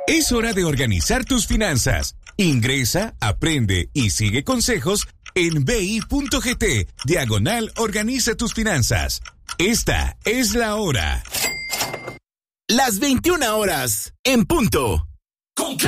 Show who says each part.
Speaker 1: Es hora de organizar tus finanzas. Ingresa, aprende y sigue consejos en bi.gt/organiza tus finanzas. Esta es la hora.
Speaker 2: Las 21 horas en punto.